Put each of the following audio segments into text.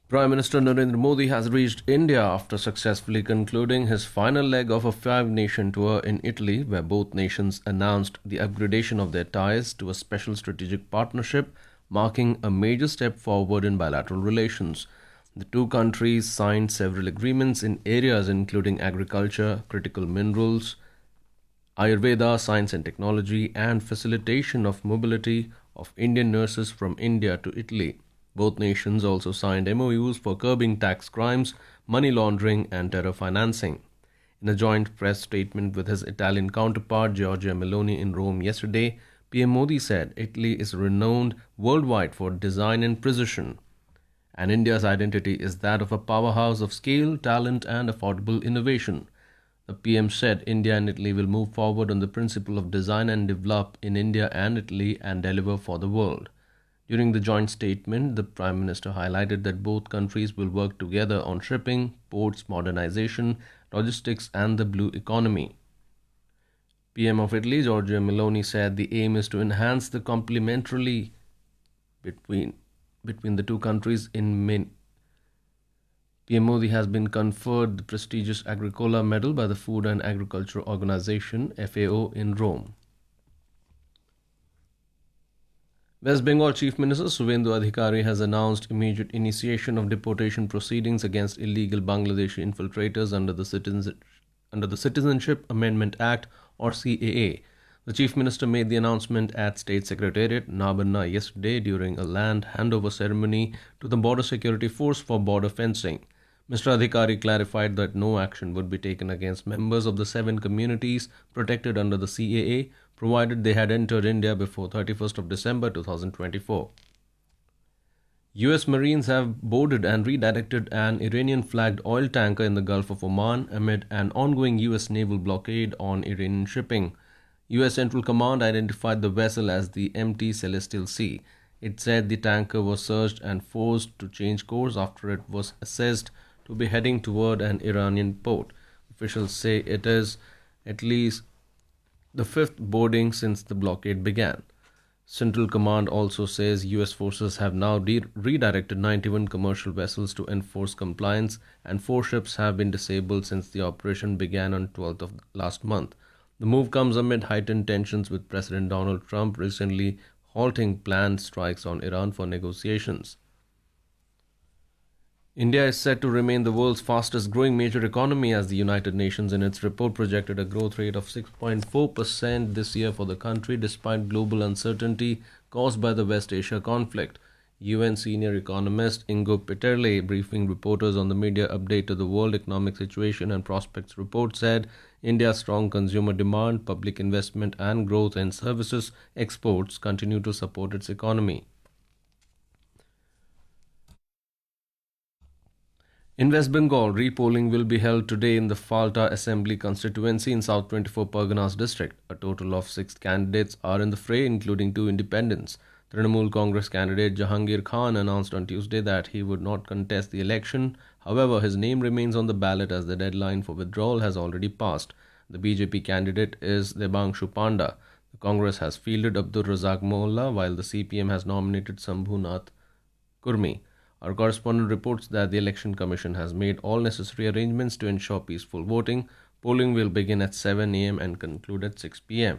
Prime Minister Narendra Modi has reached India after successfully concluding his final leg of a five-nation tour in Italy, where both nations announced the upgradation of their ties to a special strategic partnership, marking a major step forward in bilateral relations. The two countries signed several agreements in areas including agriculture, critical minerals, Ayurveda, science and technology, and facilitation of mobility of Indian nurses from India to Italy. Both nations also signed MOUs for curbing tax crimes, money laundering, and terror financing. In a joint press statement with his Italian counterpart Giorgia Meloni in Rome yesterday, PM Modi said Italy is renowned worldwide for design and precision, and India's identity is that of a powerhouse of scale, talent, and affordable innovation. The PM said India and Italy will move forward on the principle of design and develop in India and Italy and deliver for the world. During the joint statement, the Prime Minister highlighted that both countries will work together on shipping, ports, modernization, logistics, and the blue economy. PM of Italy, Giorgia Meloni, said the aim is to enhance the complementarity between, between the two countries in main. PM Modi has been conferred the prestigious Agricola Medal by the Food and Agriculture Organization FAO in Rome. West Bengal Chief Minister Suvendu Adhikari has announced immediate initiation of deportation proceedings against illegal Bangladeshi infiltrators under the Citizenship Amendment Act or CAA. The Chief Minister made the announcement at State Secretariat, Nabarna, yesterday during a land handover ceremony to the Border Security Force for border fencing. Mr. Adhikari clarified that no action would be taken against members of the seven communities protected under the CAA, provided they had entered India before 31st of December 2024. US Marines have boarded and redirected an Iranian-flagged oil tanker in the Gulf of Oman amid an ongoing US naval blockade on Iranian shipping. US Central Command identified the vessel as the MT Celestial Sea. It said the tanker was searched and forced to change course after it was assessed to be heading toward an Iranian port. Officials say it is at least the fifth boarding since the blockade began. Central Command also says US forces have now redirected 91 commercial vessels to enforce compliance, and 4 ships have been disabled since the operation began on 12th of last month. The move comes amid heightened tensions with President Donald Trump recently halting planned strikes on Iran for negotiations. India is set to remain the world's fastest growing major economy as the United Nations in its report projected a growth rate of 6.4% this year for the country despite global uncertainty caused by the West Asia conflict. UN senior economist Ingo Peterle, briefing reporters on the media update to the World Economic Situation and Prospects report, said India's strong consumer demand, public investment, and growth in services exports continue to support its economy. In West Bengal, repolling will be held today in the Falta Assembly constituency in South 24 Parganas district. A total of 6 candidates are in the fray, including 2 independents. Trinamool Congress candidate Jahangir Khan announced on Tuesday that he would not contest the election. However, his name remains on the ballot as the deadline for withdrawal has already passed. The BJP candidate is Debangshu Panda. The Congress has fielded Abdur Razak Mohalla, while the CPM has nominated Sambhunath Kurmi. Our correspondent reports that the Election Commission has made all necessary arrangements to ensure peaceful voting. Polling will begin at 7 a.m. and conclude at 6 p.m.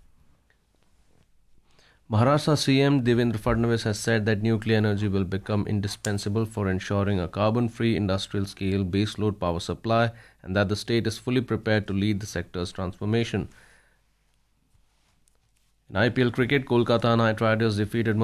Maharashtra CM Devendra Fadnavis has said that nuclear energy will become indispensable for ensuring a carbon-free industrial-scale baseload power supply and that the state is fully prepared to lead the sector's transformation. In IPL cricket, Kolkata Knight Riders defeated